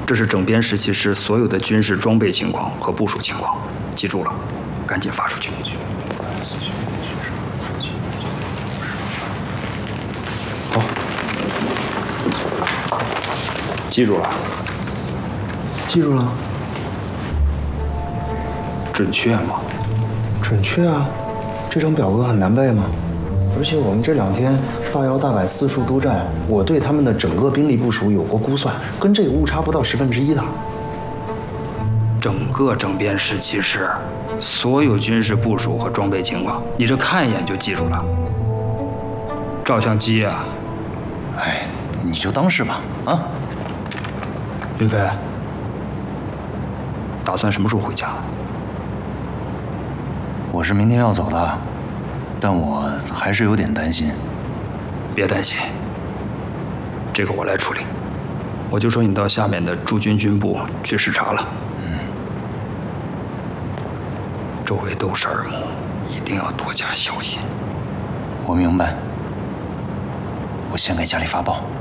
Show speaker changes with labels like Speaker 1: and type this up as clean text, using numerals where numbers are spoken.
Speaker 1: 这是整编1077师所有的军事装备情况和部署情况，记住了，赶紧发出去。好，记住了。
Speaker 2: 记住了。
Speaker 1: 准确吗？
Speaker 2: 准确啊，这张表格很难背吗？而且我们这2天大摇大摆四处督战，我对他们的整个兵力部署有过估算，跟这个误差不到1/10的。
Speaker 1: 整个整编17师所有军事部署和装备情况，你这看一眼就记住了。照相机啊，
Speaker 2: 哎，你就当是吧，啊。
Speaker 1: 云飞，打算什么时候回家？
Speaker 2: 我是明天要走的，但我还是有点担心。
Speaker 1: 别担心，这个我来处理。我就说你到下面的驻军军部去视察了。周围都是耳目，一定要多加小心。
Speaker 2: 我明白。我先给家里发报。